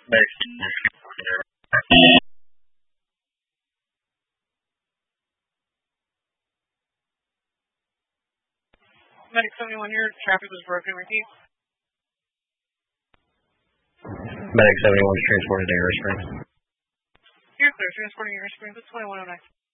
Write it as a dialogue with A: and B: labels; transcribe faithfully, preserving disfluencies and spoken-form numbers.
A: Medic Medic seventy-one here. Traffic was broken. Repeat.
B: Medic seventy-one is transported to Air Springs.
A: You're clear. Transporting Air Springs at twenty-one oh nine.